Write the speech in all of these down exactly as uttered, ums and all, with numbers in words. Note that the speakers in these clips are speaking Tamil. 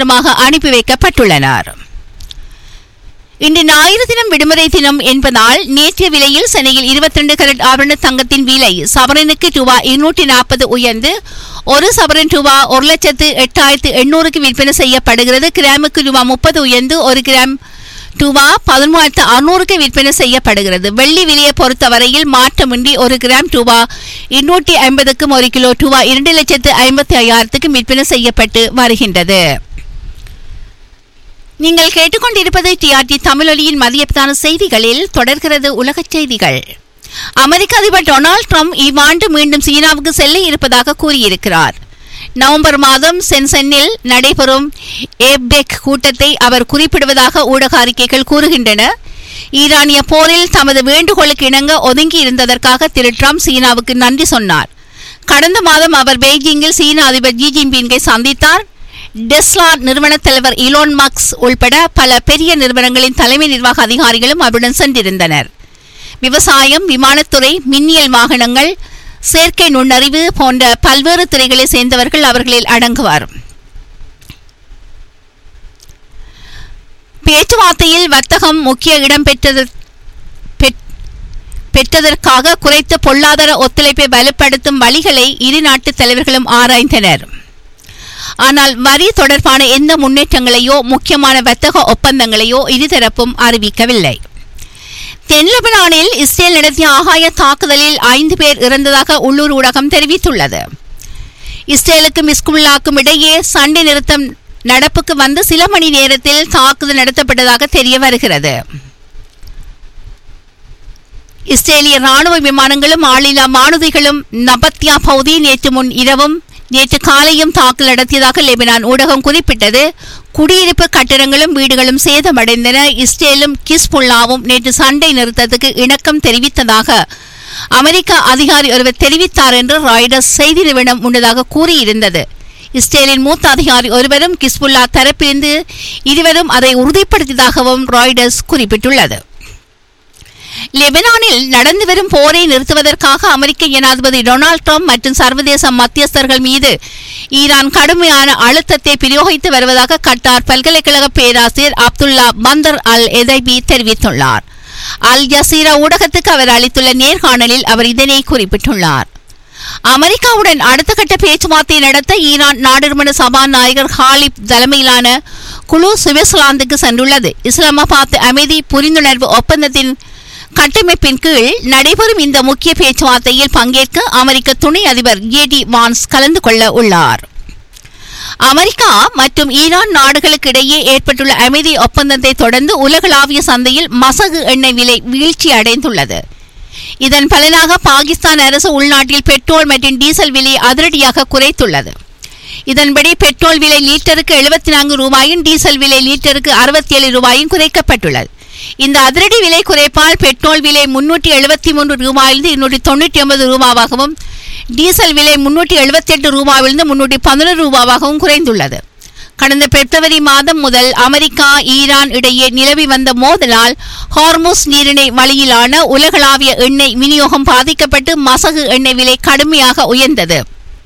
அவசரமாக அனுப்பி வைக்கப்பட்டுள்ளனர். இன்று ஞாயிறு தினம் விடுமுறை தினம் என்பதால் நேற்றைய விலையில் சென்னையில் இருபத்தி இரண்டு கரட் ஆபரண தங்கத்தின் விலை சவரனுக்கு ரூபாய் இருநூற்றி நாற்பது உயர்ந்து ஒரு சவரன் ரூபாய் ஒரு லட்சத்து எட்டாயிரத்து எண்ணூறுக்கு விற்பனை செய்யப்படுகிறது. கிராமுக்கு ரூபாய் முப்பது உயர்ந்து ஒரு கிராம் ரூபாய் பதிமூவாயிரத்து அறுநூறுக்கு விற்பனை செய்யப்படுகிறது. வெள்ளி விலையை பொறுத்தவரையில் மாற்றமின்றி ஒரு கிராம் ரூபாய் இருநூற்றி ஐம்பதுக்கும் ஒரு கிலோ ரூபாய் இரண்டு லட்சத்து ஐம்பத்தி ஐயாயிரத்துக்கும் விற்பனை செய்யப்பட்டு வருகின்றது. நீங்கள் கேட்டுக்கொண்டிருப்பது டிஆர்டி தமிழொலியின் மதியத்தான செய்திகளில் தொடர்கிறது உலகச் செய்திகள். அமெரிக்க அதிபர் டொனால்ட் ட்ரம்ப் இவ்வாண்டு மீண்டும் சீனாவுக்கு செல்ல இருப்பதாக கூறியிருக்கிறார். நவம்பர் மாதம் சென்சென்னில் நடைபெறும் ஏபெக் கூட்டத்தை அவர் குறிப்பிடுவதாக ஊடக அறிக்கைகள் கூறுகின்றன. ஈரானிய போரில் தமது வேண்டுகோளுக்கு இணங்க ஒதுங்கி இருந்ததற்காக திரு ட்ரம்ப் சீனாவுக்கு நன்றி சொன்னார். கடந்த மாதம் அவர் பெய்ஜிங்கில் சீன அதிபர் ஜி ஜின்பிங்கை சந்தித்தார். டெஸ்லா நிறுவன தலைவர் இலோன் மஸ்க் உள்பட பல பெரிய நிறுவனங்களின் தலைமை நிர்வாக அதிகாரிகளும் அவருடன் சென்றிருந்தனர். விவசாயம், விமானத்துறை, மின்னியல் வாகனங்கள், செயற்கை நுண்ணறிவு போன்ற பல்வேறு துறைகளை சேர்ந்தவர்கள் அவர்களில் அடங்குவார். பேச்சுவார்த்தையில் வர்த்தகம் முக்கிய இடம் பெற்றது பெற்றதற்காக குறைத்த பொருளாதார ஒத்துழைப்பை வலுப்படுத்தும் வழிகளை இரு நாட்டு தலைவர்களும் ஆராய்ந்தனர். ஆனால் வரி தொடர்பான எந்த முன்னேற்றங்களையோ முக்கியமான வர்த்தக ஒப்பந்தங்களையோ இருதரப்பும் அறிவிக்கவில்லை. தென் லெபனானில் இஸ்ரேல் நடத்திய ஆகாய தாக்குதலில் ஐந்து பேர் இறந்ததாக உள்ளூர் ஊடகம் தெரிவித்துள்ளது. இஸ்ரேலுக்கும் ஹிஸ்புல்லாவுக்கும் இடையே சண்டை நிறுத்தம் நடப்புக்கு வந்து சில மணி நேரத்தில் தாக்குதல் நடத்தப்பட்டதாக தெரிய வருகிறது. இஸ்ரேலிய ராணுவ விமானங்களும் ஆளில்லா மானுதிகளும் நபத்தியா பகுதி நேற்று முன் இரவும் நேற்று காலையும் தாக்குதல் நடத்தியதாக லெபனான் ஊடகம் குறிப்பிட்டது. குடியிருப்பு கட்டிடங்களும் வீடுகளும் சேதமடைந்தன. இஸ்ரேலும் ஹிஸ்புல்லாவும் நேற்று சண்டை நிறுத்தத்துக்கு இணக்கம் தெரிவித்ததாக அமெரிக்க அதிகாரி ஒருவர் தெரிவித்தார் என்று ராய்டர்ஸ் செய்தி நிறுவனம் முன்னதாக கூறியிருந்தது. இஸ்ரேலின் மூத்த அதிகாரி ஒருவரும் ஹிஸ்புல்லா தரப்பிலிருந்து இருவரும் அதை உறுதிப்படுத்தியதாகவும் ராய்டர்ஸ் குறிப்பிட்டுள்ளது. லெபனானில் நடந்து வரும் போரை நிறுத்துவதற்காக அமெரிக்க ஜனாதிபதி டொனால்ட் ட்ரம்ப் மற்றும் சர்வதேச மத்தியஸ்தர்கள் மீது ஈரான் கடுமையான அழுத்தத்தை பிரயோகித்து வருவதாக கட்டார் பல்கலைக்கழக பேராசிரியர் அப்துல்லா பந்தர் அல் எதைபி தெரிவித்துள்ளார். அல் ஜசீரா ஊடகத்துக்கு அவர் அளித்துள்ள நேர்காணலில் அவர் இதனை குறிப்பிட்டுள்ளார். அமெரிக்காவுடன் அடுத்த கட்ட பேச்சுவார்த்தை நடத்த ஈரான் நாடாளுமன்ற சபாநாயகர் ஹாலிப் தலைமையிலான குழு சுவிட்சர்லாந்துக்கு சென்றுள்ளது. இஸ்லாமாபாத் அமைதி புரிந்துணர்வு ஒப்பந்தத்தின் கட்டமைப்பின் கீழ் நடைபெறும் இந்த முக்கிய பேச்சுவார்த்தையில் பங்கேற்க அமெரிக்க துணை அதிபர் ஜே டி வான்ஸ் கலந்து கொள்ள உள்ளார். அமெரிக்கா மற்றும் ஈரான் நாடுகளுக்கு இடையே ஏற்பட்டுள்ள அமைதி ஒப்பந்தத்தை தொடர்ந்து உலகளாவிய சந்தையில் மசகு எண்ணெய் விலை வீழ்ச்சி அடைந்துள்ளது. இதன் பலனாக பாகிஸ்தான் அரசு உள்நாட்டில் பெட்ரோல் மற்றும் டீசல் விலையை அதிரடியாக குறைத்துள்ளது. இதன்படி பெட்ரோல் விலை லீட்டருக்கு எழுபத்தி நான்கு ரூபாயும் டீசல் விலை லீட்டருக்கு அறுபத்தி ஏழு ரூபாயும் குறைக்கப்பட்டுள்ளது. இந்த அதிரடி விலை குறைப்பால் பெட்ரோல் விலை முன்னூற்றி எழுபத்தி மூன்று ரூபாயிலிருந்து இருநூற்றி தொண்ணூற்றி ஒன்பது ரூபாவாகவும் டீசல் விலை முன்னூற்றி எழுபத்தி எட்டு ரூபாயிலிருந்து முன்னூற்றி பதினொரு ரூபாவாகவும் குறைந்துள்ளது. கடந்த பிப்ரவரி மாதம் முதல் அமெரிக்கா ஈரான் இடையே நிலவி வந்த மோதலால் ஹார்முஸ் நீரிணை வழியிலான உலகளாவிய எண்ணெய் விநியோகம் பாதிக்கப்பட்டு மசகு எண்ணெய் விலை கடுமையாக உயர்ந்தது.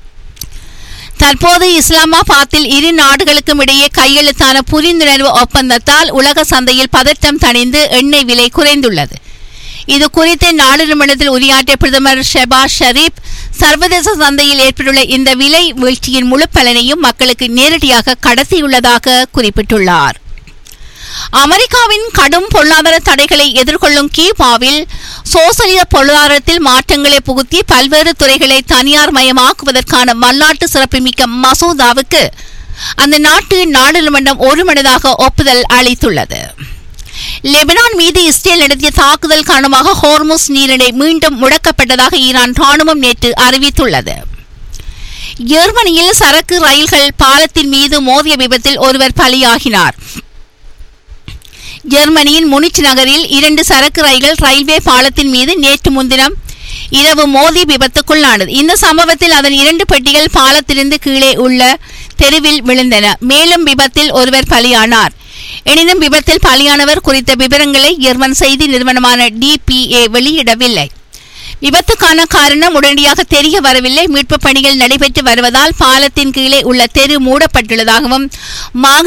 தற்போது இஸ்லாமாபாத்தில் இரு நாடுகளுக்கும் இடையே கையெழுத்தான புரிந்துணர்வு ஒப்பந்தத்தால் உலக சந்தையில் பதட்டம் தணிந்து எண்ணெய் விலை குறைந்துள்ளது. இது குறித்து நாடாளுமன்றத்தில் உரையாற்றிய பிரதமர் ஷெபாஸ் ஷரீப் சர்வதேச சந்தையில் ஏற்பட்டுள்ள இந்த விலை வீழ்ச்சியின் முழு பலனையும் மக்களுக்கு நேரடியாக கடத்தியுள்ளதாக குறிப்பிட்டுள்ளார். அமெரிக்காவின் கடும் பொருளாதார தடைகளை எதிர்கொள்ளும் கியூபாவில் சோசலிச பொருளாதாரத்தில் மாற்றங்களை புகுத்தி பல்வேறு துறைகளை தனியார் மயமாக்குவதற்கான வரலாற்று சிறப்புமிக்க மசோதாவுக்கு அந்த நாட்டு நாடாளுமன்றம் ஒருமனதாக ஒப்புதல் அளித்துள்ளது. லெபனான் மீது இஸ்ரேல் நடத்திய தாக்குதல் காரணமாக ஹோர்முஸ் நீரிணை மீண்டும் முடக்கப்பட்டதாக ஈரான் ராணுவம் நேற்று அறிவித்துள்ளது. ஜெர்மனியில் சரக்கு ரயில்கள் பாலத்தின் மீது மோதிய விபத்தில் ஒருவர் பலியாகினார். ஜெர்மனியின் முனிச் நகரில் இரண்டு சரக்கு ரயில்கள் ரயில்வே பாலத்தின் மீது நேற்று முன்தினம் இரவு மோதி விபத்துக்குள்ளானது. இந்த சம்பவத்தில் அதன் இரண்டு பெட்டிகள் பாலத்திலிருந்து கீழே உள்ள தெருவில் விழுந்தன. மேலும் விபத்தில் ஒருவர் பலியானார். எனினும் விபத்தில் பலியானவர் குறித்த விவரங்களை ஜெர்மன் செய்தி நிறுவனமான டி பி ஏ வெளியிடவில்லை. விபத்துக்கான காரணம் உடனடியாக தெரிய வரவில்லை. மீட்பு பணிகள் நடைபெற்று வருவதால் பாலத்தின் கீழே உள்ள தெரு மூடப்பட்டுள்ளதாகவும்